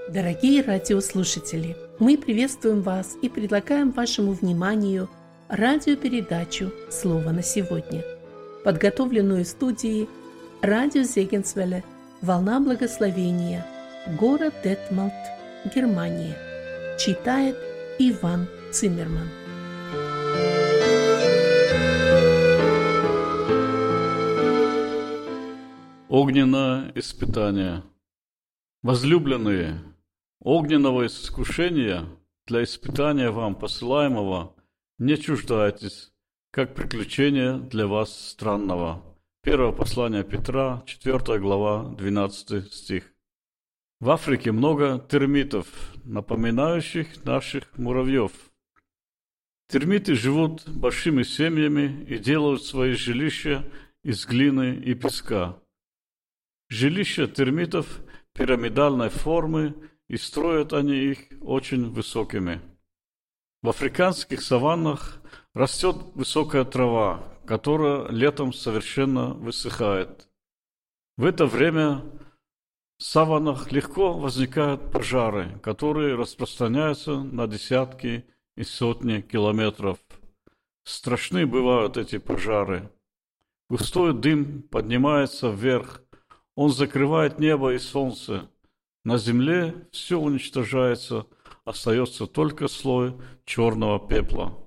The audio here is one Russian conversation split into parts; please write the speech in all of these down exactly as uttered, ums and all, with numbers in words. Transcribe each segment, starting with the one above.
Дорогие радиослушатели, мы приветствуем вас и предлагаем вашему вниманию радиопередачу «Слово на сегодня», подготовленную студией радио Зегенсвелле «Волна благословения», город Детмалт, Германия. Читает Иван Циммерман. Огненное испытание. Возлюбленные, огненного искушения для испытания вам посылаемого не чуждайтесь, как приключение для вас странного. Первое послание Петра, четвёртая глава, двенадцатый стих. В Африке много термитов, напоминающих наших муравьев. Термиты живут большими семьями и делают свои жилища из глины и песка. Жилища термитов пирамидальной формы, и строят они их очень высокими. В африканских саваннах растет высокая трава, которая летом совершенно высыхает. В это время в саваннах легко возникают пожары, которые распространяются на десятки и сотни километров. Страшны бывают эти пожары. Густой дым поднимается вверх. Он закрывает небо и солнце. На земле все уничтожается, остается только слой черного пепла.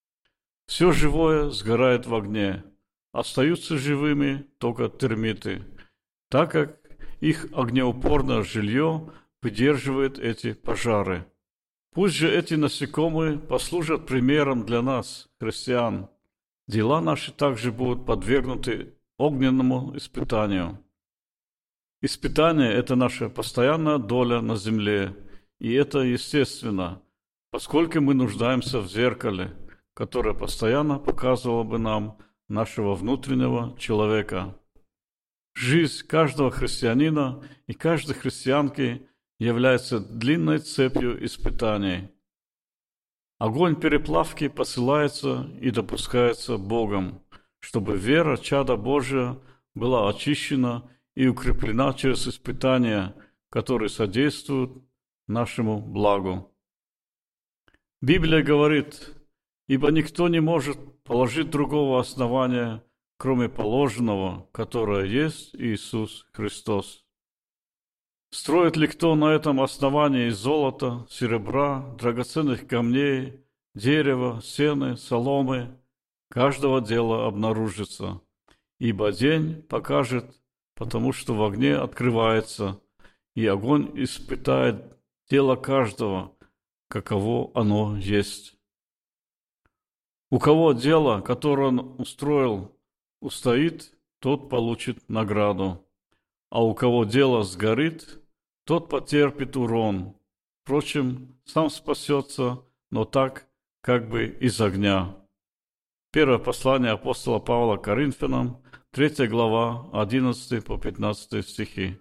Все живое сгорает в огне. Остаются живыми только термиты, так как их огнеупорное жилье выдерживает эти пожары. Пусть же эти насекомые послужат примером для нас, христиан. Дела наши также будут подвергнуты огненному испытанию. Испытание – это наша постоянная доля на земле, и это естественно, поскольку мы нуждаемся в зеркале, которое постоянно показывало бы нам нашего внутреннего человека. Жизнь каждого христианина и каждой христианки является длинной цепью испытаний. Огонь переплавки посылается и допускается Богом, чтобы вера чада Божия была очищена и укреплена через испытания, которые содействуют нашему благу. Библия говорит: «Ибо никто не может положить другого основания, кроме положенного, которое есть Иисус Христос». Строит ли кто на этом основании из золота, серебра, драгоценных камней, дерева, сена, соломы, каждого дела обнаружится, ибо день покажет, потому что в огне открывается, и огонь испытает дело каждого, каково оно есть. У кого дело, которое он устроил, устоит, тот получит награду, а у кого дело сгорит, тот потерпит урон. Впрочем, сам спасется, но так, как бы из огня. Первое послание апостола Павла к Коринфянам, третья глава, одиннадцатый по пятнадцатый стихи.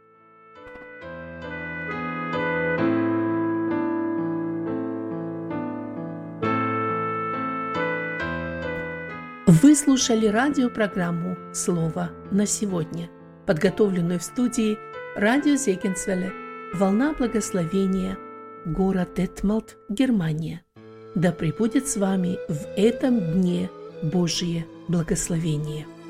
Вы слушали радиопрограмму «Слово на сегодня», подготовленную в студии радио Зегенсвелле «Волна благословения», город Детмалт, Германия. Да пребудет с вами в этом дне Божие благословение.